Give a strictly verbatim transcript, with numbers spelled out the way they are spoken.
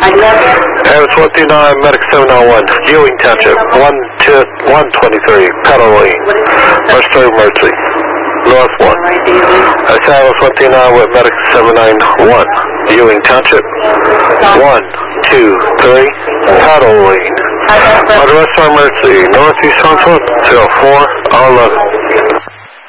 Harris one two nine, Medic seven nine one, Ewing Township, one twenty-three, Paddle Lane, Mercy Mercy, North one. That's Harris one two nine with Medic seven nine one, Ewing Township, one two three, Paddle Lane. On the rest of our Mercy, Northeast one zero four, all eleven.